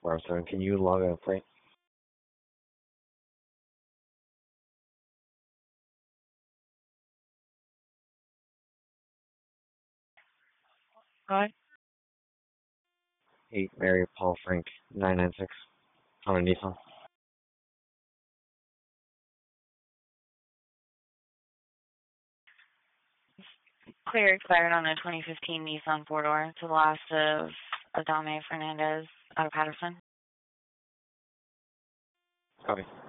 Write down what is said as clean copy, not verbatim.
407, can you log a plate? Hi. 8 Mary Paul Frank 996 on a Nissan. Clear expired on a 2015 Nissan four-door to the last of Adame Fernandez out of Patterson. Copy.